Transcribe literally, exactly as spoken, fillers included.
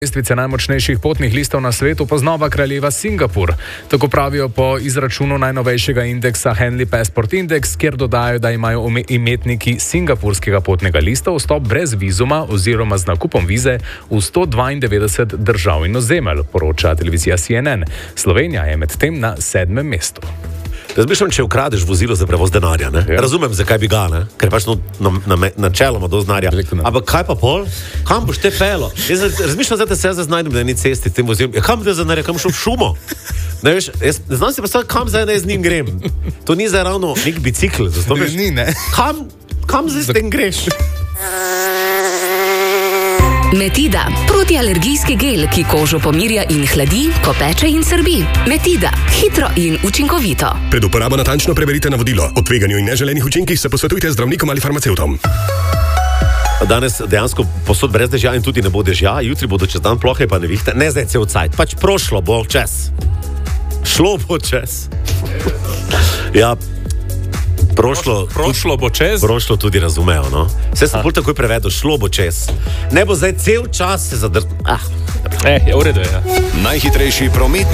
Lestvice najmočnejših potnih listov na svetu pa znova kraljeva Singapur. Tako pravijo po izračunu najnovejšega indeksa Henley Passport Index, kjer dodajo, da imajo imetniki singapurskega potnega lista vstop brez vizuma oziroma z nakupom vize v sto dvaindevetdeset držav in ozemelj, poroča televizija C N N. Slovenija je medtem na sedmem mestu. Razmišljam, če ukradeš vozilo za prevoz denarja, ne? Ja. Razumem, zakaj bi ga, ne? Ker pač no, na, na, načeloma do denarja. Ampak kaj pa pol? Kam boš te pelo? Jaz razmišljam, da se jaz znajdem na eni cesti s tem vozilom. Ja, kam te za denarja? Kam šel v šumo? Ne veš, jaz ne znam si predstavljati, kam zdaj ne z njim grem. To ni zdaj ravno nek bicikl. Ni, ne. Kam, kam zdaj s tem greš? Metida, protialergijski gel, ki kožo pomirja in hladi, ko peče in srbi. Metida, hitro in učinkovito. Pred uporabo natančno preberite navodilo. O tveganju in neželenih učinkih se posvetujte z zdravnikom ali farmacevtom. Danes dejansko posod brez dežja in tudi ne bo dežja, jutri bodo čez dan plohe pa nevihte. Ne zdaj cel cajt, pač prošlo bo čez. Šlo bo čez. Ja, Prošlo, prošlo bo čez. Prošlo tudi razumejo, no. Vse sem bolj takoj prevedel, šlo bo čez. Ne bo zdaj cel čas se zadržal. Ah. Eh, je v redu, ja. Najhitrejši prometni